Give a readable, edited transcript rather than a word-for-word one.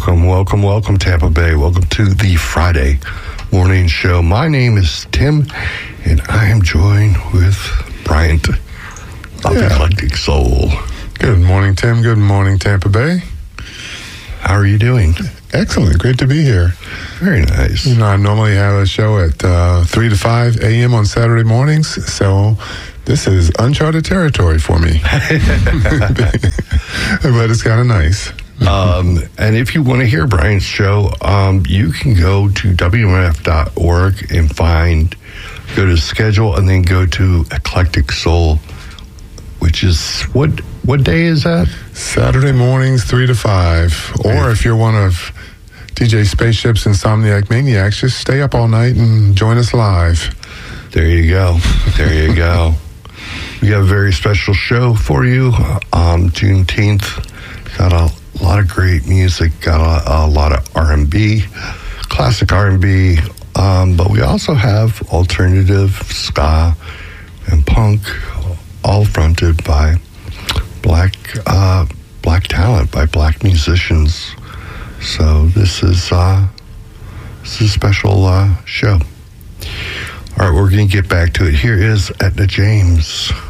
Welcome, Tampa Bay. Welcome to the Friday morning show. My name is Tim, and I am joined with Bryant of Eclectic Soul. Good morning, Tim. Good morning, Tampa Bay. How are you doing? Excellent. Great to be here. Very nice. You know, I normally have a show at 3 to 5 a.m. on Saturday mornings, so this is uncharted territory for me. But it's kind of nice. And if you want to hear Brian's show, you can go to WMF.org and go to schedule and then go to Eclectic Soul, which is, what day is that? Saturday mornings, 3 to 5. Or if you're one of DJ Spaceship's Insomniac Maniacs, just stay up all night and join us live. There you go. We have a very special show for you. Juneteenth. Got a lot of great music. Got a lot of R&B, classic R&B. But we also have alternative, ska, and punk, all fronted by black talent, by black musicians. So this is a special show. All right, we're going to get back to it. Here is Etta James.